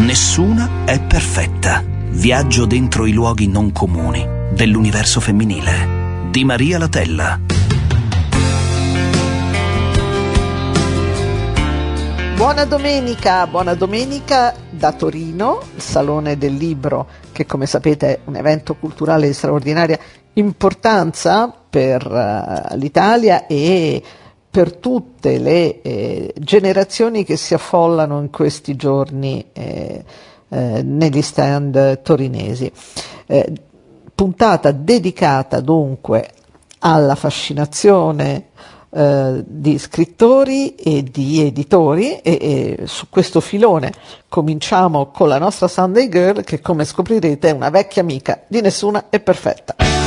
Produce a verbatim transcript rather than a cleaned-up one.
Nessuna è perfetta. Viaggio dentro i luoghi non comuni dell'universo femminile di Maria Latella. Buona domenica, buona domenica da Torino, il Salone del Libro, che come sapete è un evento culturale di straordinaria importanza per uh, l'Italia e per tutte le eh, generazioni che si affollano in questi giorni eh, eh, negli stand torinesi. Eh, puntata dedicata dunque alla fascinazione eh, di scrittori e di editori e, e su questo filone cominciamo con la nostra Sunday Girl, che come scoprirete è una vecchia amica di Nessuna è perfetta.